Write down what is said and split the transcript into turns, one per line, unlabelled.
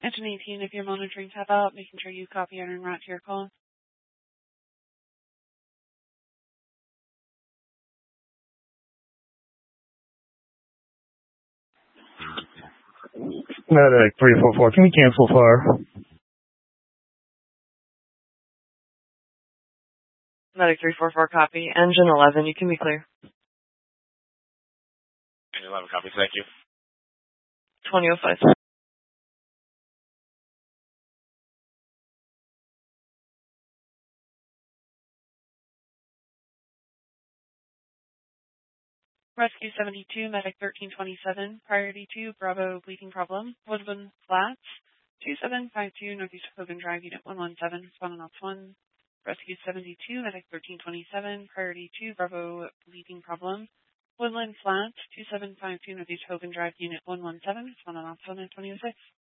Engine 18, if you're monitoring tab out, making sure you copy and route to your call.
Medic 344, can we cancel fire?
Medic 344, copy. Engine 11, you can be clear.
Engine 11, copy, thank you.
2005.
Rescue 72, Medic 1327, priority 2, Bravo, bleeding problem, Woodland Flats, 2752, Northeast Hogan Drive, Unit 117, responding ops 1. Rescue 72, Medic 1327, priority 2, Bravo, bleeding problem, Woodland Flats, 2752, Northeast Hogan Drive, Unit 117, responding ops 1 and 2006.